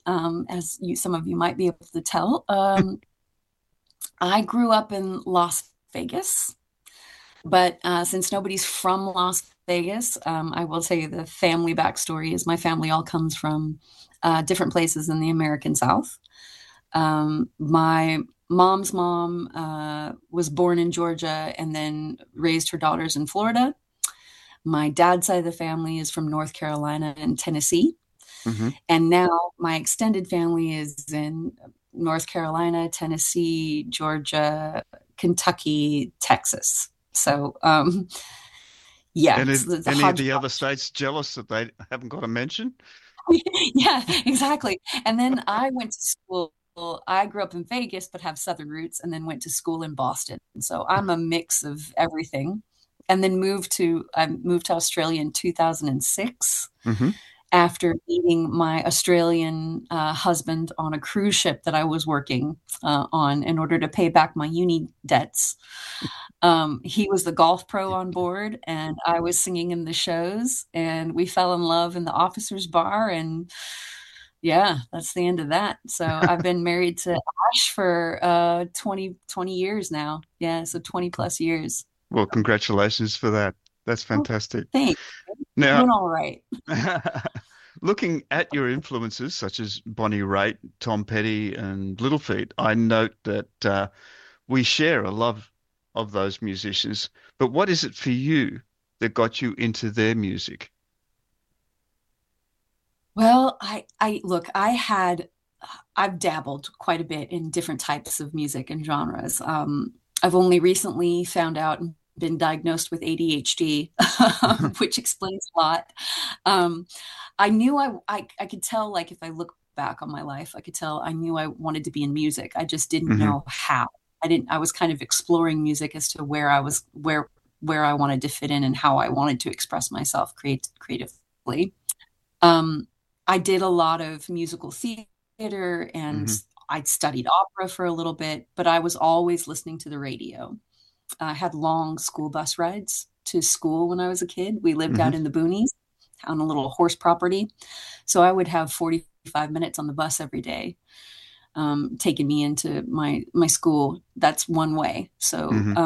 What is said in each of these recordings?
some of you might be able to tell. I grew up in Las Vegas, but since nobody's from Las Vegas, I will tell you the family backstory is my family all comes from different places in the American South. My mom's mom was born in Georgia and then raised her daughters in Florida. My dad's side of the family is from North Carolina and Tennessee. Hmm. And now my extended family is in North Carolina, Tennessee, Georgia, Kentucky, Texas. So, yeah, Any it's the any of the other hodgepodge. states jealous that they haven't got a mention? Yeah, exactly. And then I went to school. I grew up in Vegas, but have Southern roots, and then went to school in Boston. So I'm a mix of everything. And then I moved to Australia in 2006 Hmm. after meeting my Australian husband on a cruise ship that I was working on in order to pay back my uni debts. He was the golf pro on board, and I was singing in the shows, and we fell in love in the officers' bar. And yeah, that's the end of that. So I've been married to Ash for 20 years now. Yeah, so 20 plus years. Well, congratulations for that. That's Oh, fantastic. thanks. Now, Doing all right. looking at your influences such as Bonnie Raitt, Tom Petty, and Little Feat, I note that we share a love of those musicians. But what is it for you that got you into their music? Well, I look, I've dabbled quite a bit in different types of music and genres. I've only recently found out and been diagnosed with ADHD, which explains a lot. Um, I knew I could tell, like, if I look back on my life, I could tell I knew I wanted to be in music. I just didn't Hmm. know how. I was kind of exploring music as to where I wanted to fit in and how I wanted to express myself creatively. Um, I did a lot of musical theater and Hmm. I studied opera for a little bit, but I was always listening to the radio. I had long school bus rides to school when I was a kid. We lived Hmm. out in the boonies on a little horse property. So I would have 45 minutes on the bus every day, taking me into my school. That's one way. So Hmm.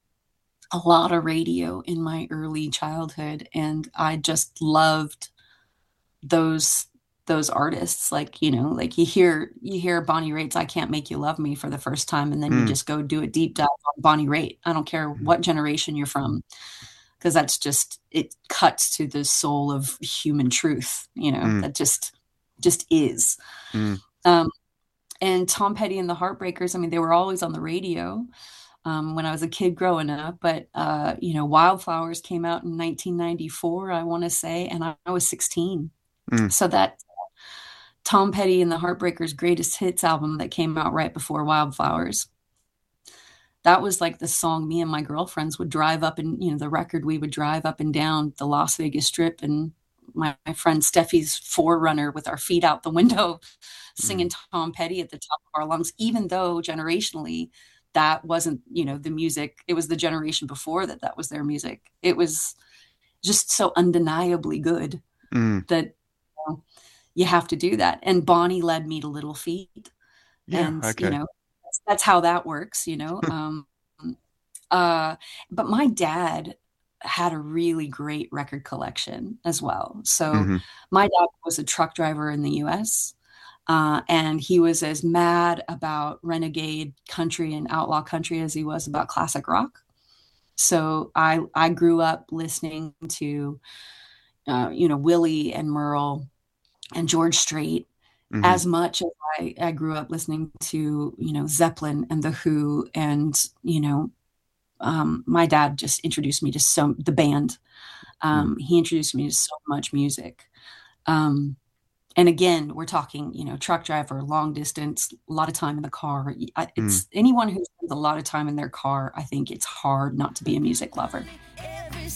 a lot of radio in my early childhood, and I just loved those those artists. Like, like you hear Bonnie Raitt's I Can't Make You Love Me for the first time, and then you Mm. just go do a deep dive on Bonnie Raitt. I don't care what generation you're from, because that's just, it cuts to the soul of human truth, Mm. that just is. Mm. um and Tom Petty and the Heartbreakers, I mean, they were always on the radio when I was a kid growing up. But Wildflowers came out in 1994, I want to say, and I was 16. Mm. So that Tom Petty and the Heartbreakers greatest hits album that came out right before Wildflowers. That was like the song me and my girlfriends would drive up, and the record, we would drive up and down the Las Vegas Strip, and my friend Steffi's Forerunner with our feet out the window Mm. singing Tom Petty at the top of our lungs, even though generationally that wasn't, the music. It was the generation before that was their music. It was just so undeniably good Mm. that you have to do that. And Bonnie led me to Little Feat, Yeah, and okay. that's how that works. Uh, but my dad had a really great record collection as well. So Hmm. my dad was a truck driver in the US. And he was as mad about renegade country and outlaw country as he was about classic rock. So I grew up listening to Willie and Merle and George Strait Hmm. as much as I grew up listening to, Zeppelin and The Who. And, my dad just introduced me to the band. Mm. He introduced me to so much music. Um, and again, we're talking, truck driver, long distance, a lot of time in the car. Mm. It's anyone who spends a lot of time in their car. I think it's hard not to be a music lover.